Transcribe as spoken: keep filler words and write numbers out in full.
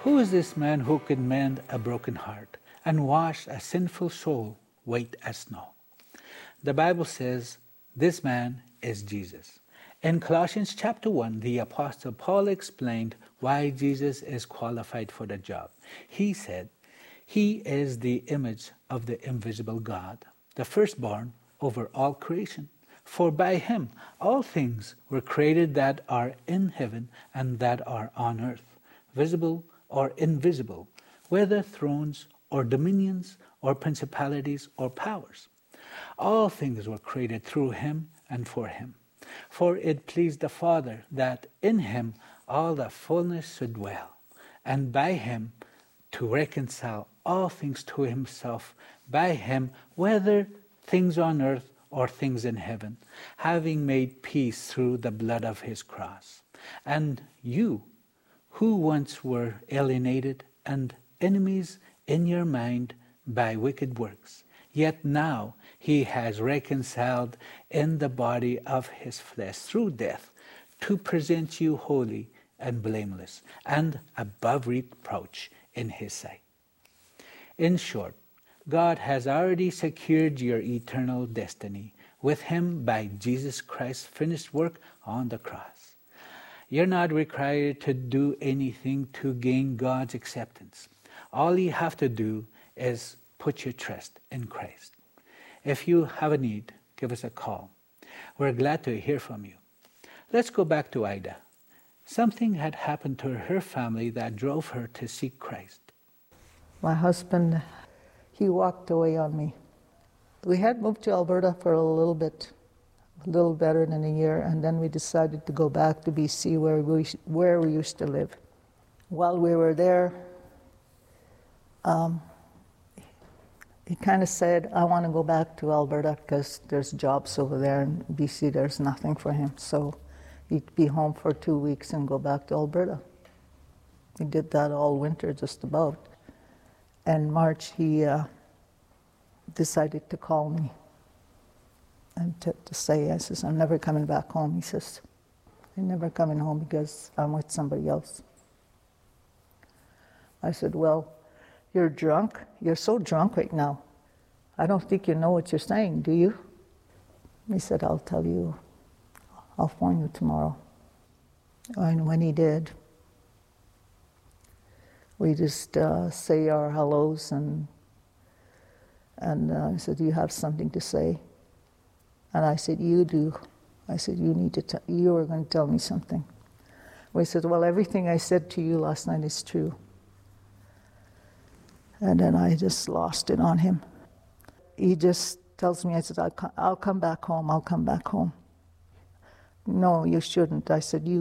Who is this man who could mend a broken heart and wash a sinful soul white as snow? The Bible says this man is Jesus. In Colossians chapter one, the Apostle Paul explained why Jesus is qualified for the job. He said, "He is the image of the invisible God, the firstborn over all creation. For by him all things were created that are in heaven and that are on earth, visible or invisible, whether thrones or dominions or principalities or powers. All things were created through him and for him. For it pleased the Father that in him all the fullness should dwell, and by him to reconcile all things to himself, by him whether things on earth or things in heaven, having made peace through the blood of his cross. And you, who once were alienated and enemies in your mind by wicked works, yet now he has reconciled in the body of his flesh through death, to present you holy and blameless and above reproach in his sight." In short, God has already secured your eternal destiny with him by Jesus Christ's finished work on the cross. You're not required to do anything to gain God's acceptance. All you have to do is put your trust in Christ. If you have a need, give us a call. We're glad to hear from you. Let's go back to Ida. Something had happened to her family that drove her to seek Christ. My husband, he walked away on me. We had moved to Alberta for a little bit, a little better than a year, and then we decided to go back to B C where we, where we used to live. While we were there, um, he kind of said, "I want to go back to Alberta because there's jobs over there, and B C there's nothing for him." So he'd be home for two weeks and go back to Alberta. He did that all winter, just about. In March, he uh, decided to call me and to, to say, I says, "I'm never coming back home." He says, "I'm never coming home because I'm with somebody else." I said, "Well, you're drunk. You're so drunk right now. I don't think you know what you're saying, do you?" He said, "I'll tell you. I'll phone you tomorrow." And when he did, we just uh, say our hellos, and and uh, I said, "Do you have something to say?" And I said, "You do." I said, "You need to. T- you are going to tell me something." We said, "Well, everything I said to you last night is true." And then I just lost it on him. He just tells me, I said, I'll, co- I'll come back home, I'll come back home. "No, you shouldn't." I said, you